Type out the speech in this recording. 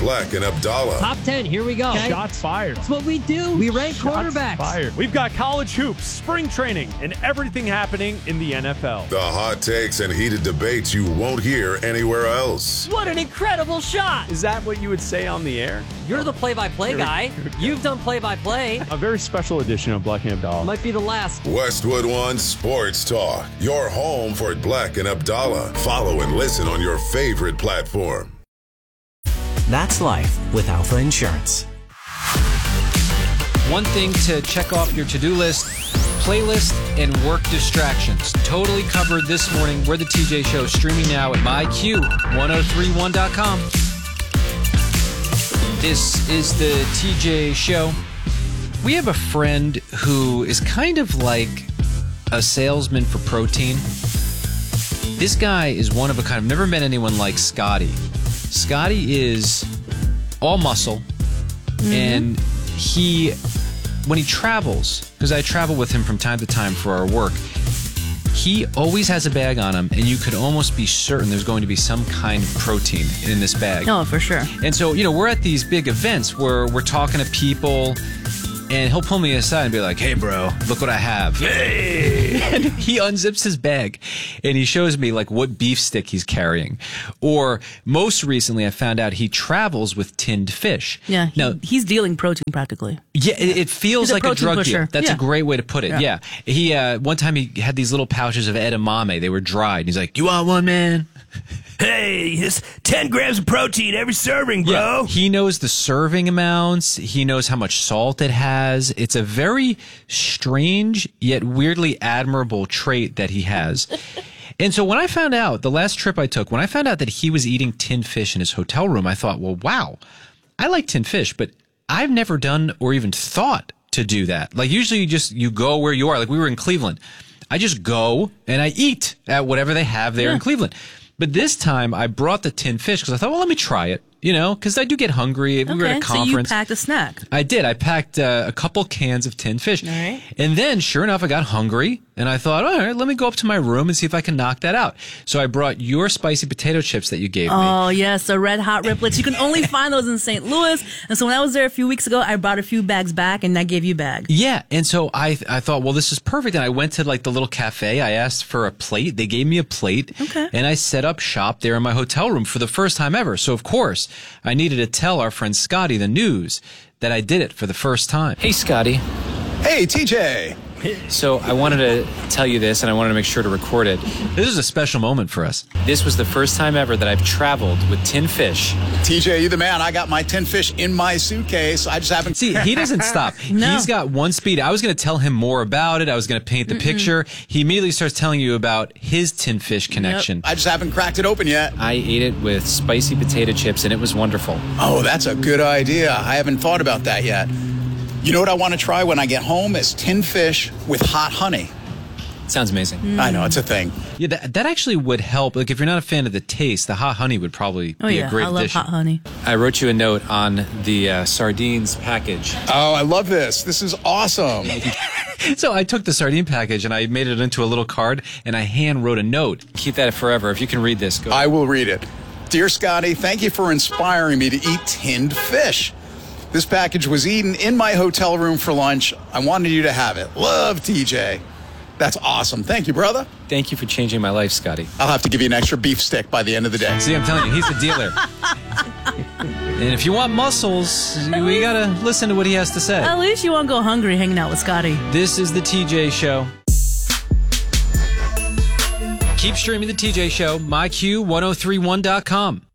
Black and Abdallah. Top 10, here we go. Okay. Shots fired. That's what we do. We rank quarterbacks. Fired. We've got college hoops, spring training, and everything happening in the NFL. The hot takes and heated debates you won't hear anywhere else. What an incredible shot. Is that what you would say on the air? You're the play-by-play guy. You've done play-by-play. A very special edition of Black and Abdallah. Might be the last. Westwood One Sports Talk. Your home for Black and Abdallah. Follow and listen on your favorite platform. That's life with Alpha Insurance. One thing to check off your to-do list, playlist and work distractions. Totally covered this morning. We're the TJ Show, streaming now at myq1031.com. This is the TJ Show. We have a friend who is kind of like a salesman for protein. This guy is one of a kind. I've never met anyone like Scotty. Scotty is all muscle, and when he travels, because I travel with him from time to time for our work, he always has a bag on him, and you could almost be certain there's going to be some kind of protein in this bag. Oh, for sure. And so, we're at these big events where we're talking to people, and he'll pull me aside and be like, "Hey, bro, look what I have." Hey! And he unzips his bag, and he shows me, like, what beef stick he's carrying. Or, most recently, I found out he travels with tinned fish. Yeah, he's dealing protein practically. Yeah, it feels like a drug deal. That's a great way to put it, yeah. He one time he had these little pouches of edamame. They were dried. He's like, "You want one, man?" Hey, it's 10 grams of protein every serving, bro. Yeah, he knows the serving amounts. He knows how much salt it has. It's a very strange yet weirdly admirable trait that he has. And so when I found out, the last trip I took, when I found out that he was eating tinned fish in his hotel room, I thought, well, wow, I like tinned fish, but I've never done or even thought to do that. Like usually you go where you are. Like we were in Cleveland. I just go and I eat at whatever they have there in Cleveland. But this time I brought the tinned fish because I thought, well, let me try it, because I do get hungry. We were at a conference. So you packed a snack. I did. I packed a couple cans of tinned fish. All right. And then, sure enough, I got hungry, and I thought, all right, let me go up to my room and see if I can knock that out. So I brought your spicy potato chips that you gave me. Oh, yes, the Red Hot Riplets. You can only find those in St. Louis. And so when I was there a few weeks ago, I brought a few bags back, and I gave you bags. Yeah, and so I thought, well, this is perfect. And I went to, like, the little cafe. I asked for a plate. They gave me a plate. Okay. And I set up shop there in my hotel room for the first time ever. So, of course, I needed to tell our friend Scotty the news that I did it for the first time. Hey, Scotty. Hey, TJ. So I wanted to tell you this, and I wanted to make sure to record it. This is a special moment for us. This was the first time ever that I've traveled with tinned fish. TJ, you the man. I got my tinned fish in my suitcase. I just haven't... See, he doesn't stop. No. He's got one speed. I was going to tell him more about it. I was going to paint the picture. He immediately starts telling you about his tinned fish connection. I just haven't cracked it open yet. I ate it with spicy potato chips, and it was wonderful. Oh, that's a good idea. I haven't thought about that yet. You know what I want to try when I get home is tinned fish with hot honey. Sounds amazing. I know, it's a thing. Yeah, that actually would help. Like, if you're not a fan of the taste, the hot honey would probably be a great I love addition. hot honey. I wrote you a note on the sardines package. Oh, I love this. This is awesome. So I took the sardine package and I made it into a little card, and I hand wrote a note. Keep that forever. If you can read this, go. I will read it. Dear Scotty, thank you for inspiring me to eat tinned fish. This package was eaten in my hotel room for lunch. I wanted you to have it. Love, TJ. That's awesome. Thank you, brother. Thank you for changing my life, Scotty. I'll have to give you an extra beef stick by the end of the day. See, I'm telling you, he's the dealer. And if you want muscles, we got to listen to what he has to say. At least you won't go hungry hanging out with Scotty. This is the TJ Show. Keep streaming the TJ Show, myq1031.com.